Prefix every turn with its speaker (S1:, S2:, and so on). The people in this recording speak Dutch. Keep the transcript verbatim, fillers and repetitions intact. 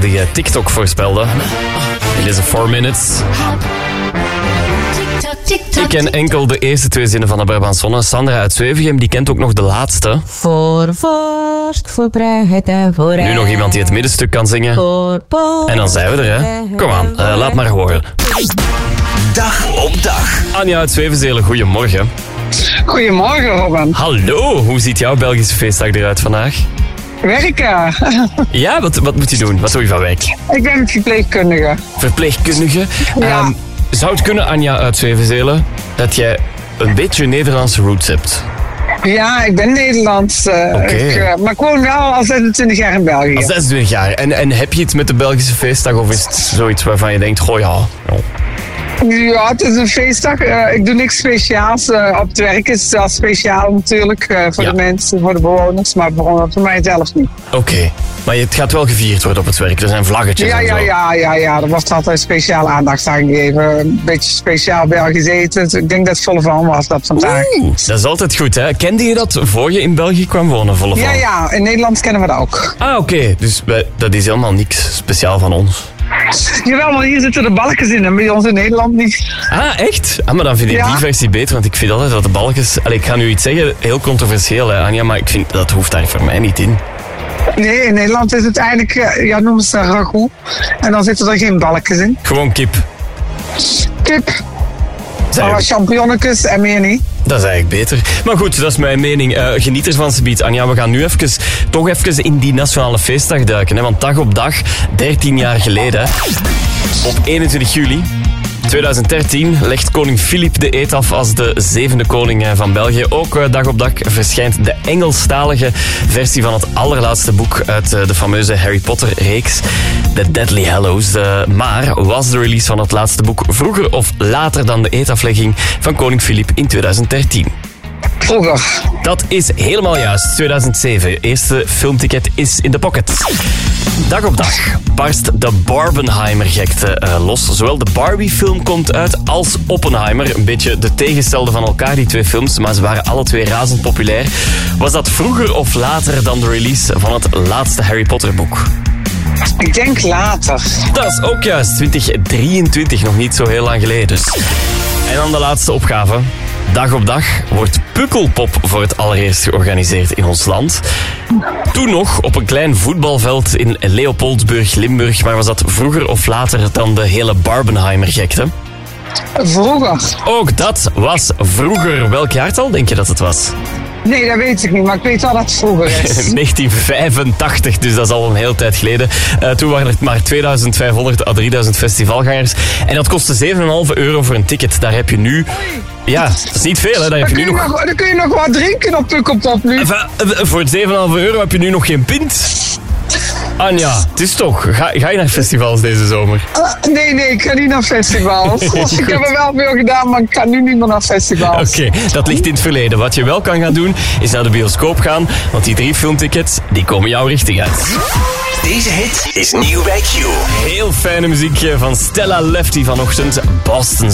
S1: die uh, TikTok voorspelde. In deze four minutes. Ik ken enkel de eerste twee zinnen van de Brabantsonne. Sandra uit Zwevegem, die kent ook nog de laatste.
S2: Voor vorst, voor pret en voor
S1: Nu nog iemand die het middenstuk kan zingen. En dan zijn we er, hè. Kom aan, uh, laat maar horen.
S3: Dag op dag.
S1: Anja uit Zwevenzelen, goedemorgen.
S4: Goedemorgen, Robin.
S1: Hallo, hoe ziet jouw Belgische feestdag eruit vandaag?
S4: Werken.
S1: Ja, wat, wat moet je doen? Wat doe je van werk?
S4: Ik ben verpleegkundige.
S1: Verpleegkundige?
S4: Ja.
S1: Um, zou het kunnen, Anja uit Zwevenzelen, dat jij een beetje Nederlandse roots hebt?
S4: Ja, ik ben Nederlands. Uh,
S1: Oké.
S4: ik, uh, maar ik woon wel al zesentwintig jaar in België.
S1: Al zesentwintig jaar. En, en heb je iets met de Belgische feestdag of is het zoiets waarvan je denkt, goh ja... ja.
S4: Ja, het is een feestdag. Uh, ik doe niks speciaals. Uh, op het werk is het wel speciaal natuurlijk. Uh, voor
S1: Ja.
S4: de mensen, voor de bewoners. Maar voor, voor mij zelf niet.
S1: Oké. Okay. Maar het gaat wel gevierd worden op het werk. Er zijn vlaggetjes
S4: Ja,
S1: en zo.
S4: ja, ja, ja, ja. Er wordt altijd speciale aandacht aan gegeven. Een beetje speciaal Belgisch eten. Ik denk dat het volle van was dat vandaag.
S1: Oeh, dat is altijd goed, hè? Kende je dat voor je in België kwam wonen, volle van?
S4: Ja, ja. In Nederland kennen we dat ook.
S1: Ah, oké. Okay. Dus wij, dat is helemaal niks speciaal van ons.
S4: Jawel, maar hier zitten de balkjes in en bij ons in Nederland niet.
S1: Ah, echt? Ah, maar dan vind ik
S4: Ja.
S1: die versie beter, want ik vind altijd dat de balkjes... Allee, ik ga nu iets zeggen, heel controversieel, hè, Anja, maar ik vind dat hoeft daar voor mij niet in.
S4: Nee, in Nederland is het eigenlijk, uh, ja, noemen ze ragout. En dan zitten er geen balkjes in.
S1: Gewoon kip.
S4: Kip,
S1: Zijn
S4: maar champignonnetjes en meer niet.
S1: Dat is eigenlijk beter. Maar goed, dat is mijn mening. Uh, geniet ervan, Sabiet. Anja, we gaan nu even, toch even in die nationale feestdag duiken. Hè? Want dag op dag, dertien jaar geleden, op eenentwintig juli tweeduizend dertien, legt koning Filip de eed af als de zevende koning van België. Ook uh, dag op dag verschijnt de Engelstalige versie van het allerlaatste boek uit uh, de fameuze Harry Potter-reeks, The Deathly Hallows. Uh, maar was de release van het laatste boek vroeger of later dan de eedaflegging van koning Filip in tweeduizend dertien?
S4: Vroeger.
S1: Dat is helemaal juist. tweeduizend zeven. Eerste filmticket is in de pocket. Dag op dag barst de Barbenheimer-gekte uh, los. Zowel de Barbie-film komt uit als Oppenheimer. Een beetje de tegenstelde van elkaar, die twee films, maar ze waren alle twee razend populair. Was dat vroeger of later dan de release van het laatste Harry Potter-boek?
S4: Ik denk later.
S1: Dat is ook juist. twintig drieëntwintig, nog niet zo heel lang geleden dus. En dan de laatste opgave. Dag op dag wordt Pukkelpop voor het allereerst georganiseerd in ons land. Toen nog op een klein voetbalveld in Leopoldsburg, Limburg. Maar was dat vroeger of later dan de hele Barbenheimer-gekte?
S4: Vroeger.
S1: Ook dat was vroeger. Welk jaartal denk je dat het was?
S4: Nee, dat weet ik niet, maar ik weet wel dat het vroeger is.
S1: negentien vijfentachtig, dus dat is al een hele tijd geleden. Uh, toen waren er maar tweeduizend vijfhonderd à drieduizend festivalgangers. En dat kostte zeven komma vijf euro voor een ticket. Daar heb je nu... Ja, dat is niet veel, hè. Daar heb je
S4: Dan,
S1: nu
S4: kun je
S1: nog...
S4: nog, dan kun je nog wat drinken op Pukkelpop nu.
S1: Enfin, voor zeven komma vijf euro heb je nu nog geen pint. Anja, het is toch... Ga, ga je naar festivals deze zomer?
S4: Uh, nee, nee, ik ga niet naar festivals. Gosh, ik heb er wel veel gedaan, maar ik ga nu niet meer naar festivals.
S1: Oké, okay, dat ligt in het verleden. Wat je wel kan gaan doen, is naar de bioscoop gaan. Want die drie filmtickets, die komen jouw richting uit.
S3: Deze hit is nieuw bij Q.
S1: Heel fijne muziek van Stella Lefty vanochtend. Boston.